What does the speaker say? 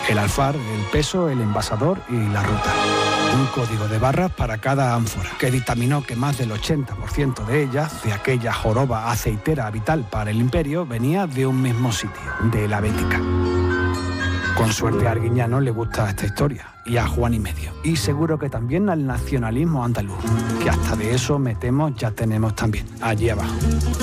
el alfar, el peso, el envasador y la ruta. Un código de barras para cada ánfora, que dictaminó que más del 80% de ellas, de aquella joroba aceitera vital para el imperio, venía de un mismo sitio, de la Bética. Con suerte a Arguiñano le gusta esta historia, y a Juan y medio. Y seguro que también al nacionalismo andaluz, que hasta de eso me temo ya tenemos también, allí abajo.